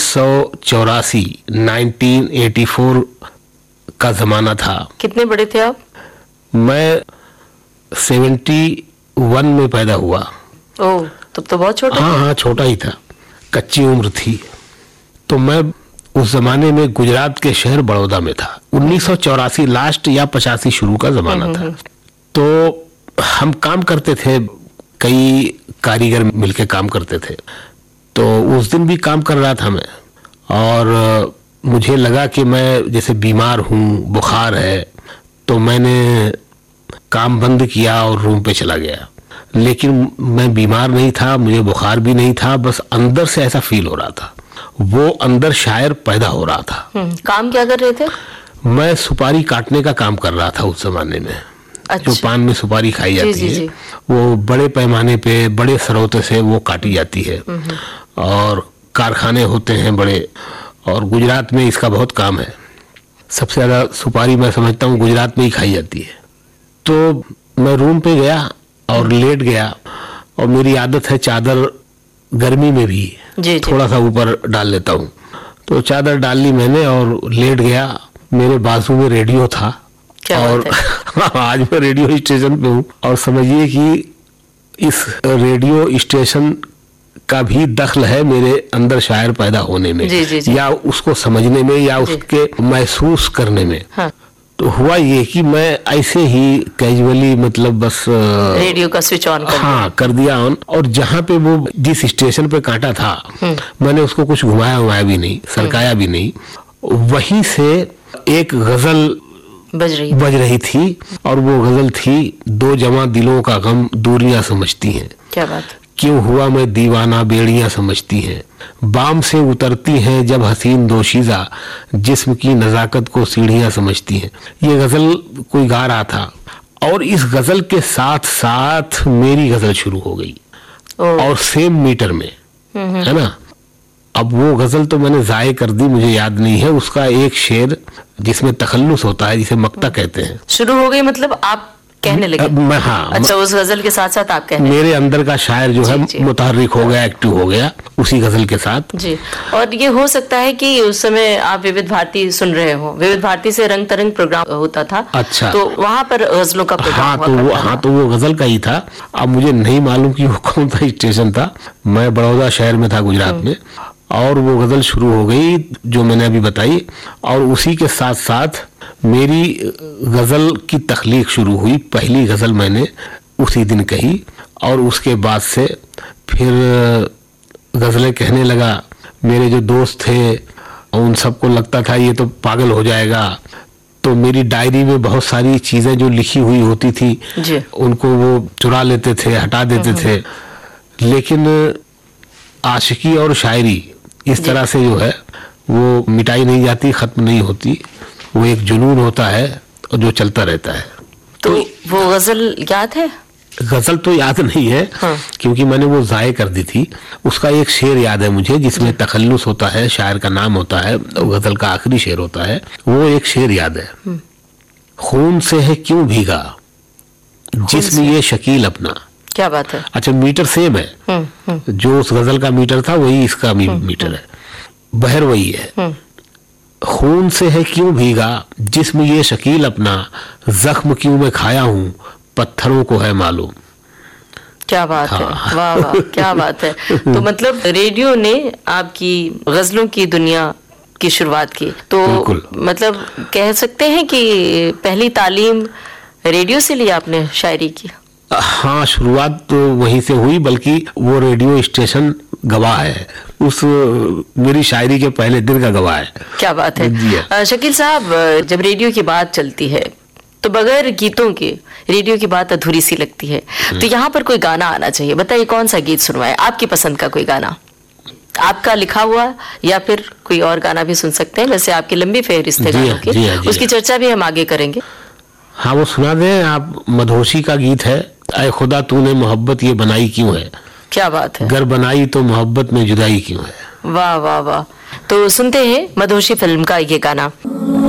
1984 1984 का जमाना था। कितने बड़े थे आप? मैं 71 में पैदा हुआ। ओह, तब तो बहुत छोटा। हाँ, छोटा ही था, कच्ची उम्र थी। तो मैं उस जमाने में गुजरात के शहर बड़ौदा में था। 1984 लास्ट या 85 शुरू का जमाना था। तो हम काम करते थे, कई कारीगर मिलके काम करते थे। तो उस दिन भी काम कर रहा था मैं, और मुझे लगा कि मैं जैसे बीमार हूँ, बुखार है, तो मैंने काम बंद किया और रूम पे चला गया। लेकिन मैं बीमार नहीं था, मुझे बुखार भी नहीं था, बस अंदर से ऐसा फील हो रहा था, वो अंदर शायर पैदा हो रहा था। काम क्या कर रहे थे? मैं सुपारी काटने का काम कर रहा था उस जमाने में। अच्छा। जो पान में सुपारी खाई जाती जी, है, जी। वो बड़े पैमाने पे, बड़े सरौते से वो काटी जाती है, और कारखाने होते हैं बड़े, और गुजरात में इसका बहुत काम है। सबसे ज्यादा सुपारी मैं समझता हूँ गुजरात में ही खाई जाती है। तो मैं रूम पे गया और लेट गया, और मेरी आदत है चादर गर्मी में भी जी, थोड़ा सा ऊपर डाल लेता हूँ। तो चादर डाल ली मैंने और लेट गया। मेरे बाजू में रेडियो था, और आज मैं रेडियो स्टेशन पे हूँ, और समझिए कि इस रेडियो स्टेशन का भी दखल है मेरे अंदर शायर पैदा होने में। जी, जी, जी। या उसको समझने में, या उसके महसूस करने में। हाँ। तो हुआ ये कि मैं ऐसे ही कैजुअली, मतलब बस रेडियो का स्विच ऑन कर दिया ऑन, और जहाँ पे वो जिस स्टेशन पे काटा था, मैंने उसको कुछ घुमाया भी नहीं, सरकाया भी नहीं। वहीं से एक गजल बज रही थी, और वो गजल थी, दो जवां दिलों का गम दूरियां समझती हैं। क्या बात। क्यों हुआ मैं दीवाना बेड़ियां समझती हैं, बाम से उतरती हैं जब हसीन दोशीजा, जिस्म की नजाकत को सीढ़ियां समझती हैं। ये गजल कोई गा रहा था, और इस गजल के साथ साथ मेरी गजल शुरू हो गई, और सेम मीटर में, है ना। अब वो गजल तो मैंने जाये कर दी, मुझे याद नहीं है। उसका एक शेर जिसमें तखल्लुस होता है, जिसे मक्ता कहते हैं, शुरू हो गई। मतलब आप कहने लगे? हाँ। अच्छा, उस गजल के साथ साथ आप कहने? मेरे अंदर का शायर जो है मुतहर्रिक हो गया, एक्टिव हो गया उसी गजल के साथ। जी। और ये हो सकता है कि उस समय आप विविध भारती सुन रहे हो। विविध भारती से रंग तरंग प्रोग्राम होता था। अच्छा। तो वहाँ पर गजलों का प्रोग्राम तो वो गजल का ही था। अब मुझे नहीं मालूम कि वो कौन सा स्टेशन था। मैं बड़ौदा शहर में था, गुजरात में, और वो गजल शुरू हो गई जो मैंने अभी बताई, और उसी के साथ साथ मेरी गजल की तख्लीक शुरू हुई। पहली गजल मैंने उसी दिन कही, और उसके बाद से फिर गजलें कहने लगा। मेरे जो दोस्त थे उन सबको लगता था ये तो पागल हो जाएगा, तो मेरी डायरी में बहुत सारी चीजें जो लिखी हुई होती थी उनको वो चुरा लेते थे, हटा देते थे। लेकिन आशिकी और शायरी इस तरह से जो है वो मिटाई नहीं जाती, खत्म नहीं होती। वो एक जुनून होता है और जो चलता रहता है। तो वो गजल याद है? गजल तो याद नहीं है, क्योंकि मैंने वो जाये कर दी थी। उसका एक शेर याद है मुझे, जिसमें तखल्लुस होता है, शायर का नाम होता है, गजल का आखिरी शेर होता है। वो एक शेर याद है, खून से है क्यों भीगा जिस्म ये शकील अपना। क्या बात है। अच्छा, मीटर सेम है। जो उस गजल का मीटर था वही इसका मीटर है, बहर वही है। खून से है क्यों भीगा जिस्म ये शकील अपना, जख्म क्यों मैं खाया हूँ पत्थरों को है मालूम। क्या बात है, वाह वाह, क्या बात है। तो मतलब रेडियो ने आपकी गजलों की दुनिया की शुरुआत की। तो मतलब कह सकते हैं कि पहली तालीम रेडियो से ली आपने शायरी की? हाँ, शुरुआत तो वहीं से हुई, बल्कि वो रेडियो स्टेशन गवाह है, उस मेरी शायरी के पहले दिन का गवाह है। क्या बात है। शकील साहब, जब रेडियो की बात चलती है तो बगैर गीतों के रेडियो की बात अधूरी सी लगती है। तो यहाँ पर कोई गाना आना चाहिए। बताइए कौन सा गीत सुनवाए, आपकी पसंद का कोई गाना, आपका लिखा हुआ, या फिर कोई और गाना भी सुन सकते हैं। वैसे आपकी लंबी फेहरिस्त है गानों की, उसकी चर्चा भी हम आगे करेंगे। हाँ, वो सुना दें आप। मधोशी का गीत है, ऐ खुदा तूने मोहब्बत ये बनाई क्यों है। क्या बात है। गर बनाई तो मोहब्बत में जुदाई क्यों है। वाह वाह वाह। तो सुनते हैं मधोशी फिल्म का ये गाना।